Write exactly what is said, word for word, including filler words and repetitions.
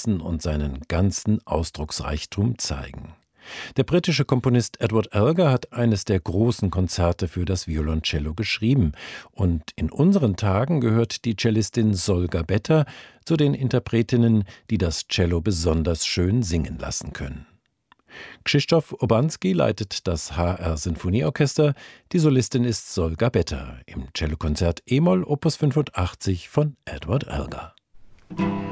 lassen und seinen ganzen Ausdrucksreichtum zeigen. Der britische Komponist Edward Elgar hat eines der großen Konzerte für das Violoncello geschrieben, und in unseren Tagen gehört die Cellistin Sol Gabetta zu den Interpretinnen, die das Cello besonders schön singen lassen können. Krzysztof Urbanski leitet das H R-Sinfonieorchester, die Solistin ist Sol Gabetta im Cellokonzert e-Moll Opus fünfundachtzig von Edward Elgar.